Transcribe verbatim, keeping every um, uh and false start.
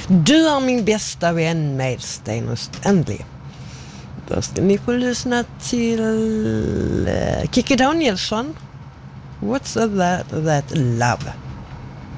Du är min bästa vän med Sten Stanley. Då ska ni få lyssna till uh, Kikki Danielsson. What's that, that love?